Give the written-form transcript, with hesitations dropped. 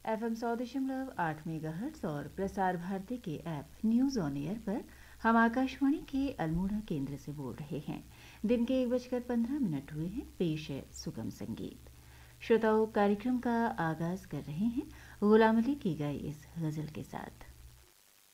FM 100.8 megahertz और प्रसार भारती के app news on एयर पर हम आकाशवाणी के अल्मोड़ा केंद्र से बोल रहे हैं। दिन के 1:15 हुए हैं। पेश है सुगम संगीत। श्रोताओं, कार्यक्रम का आगाज कर रहे हैं गुलाम अली की गाई इस गज़ल के साथ।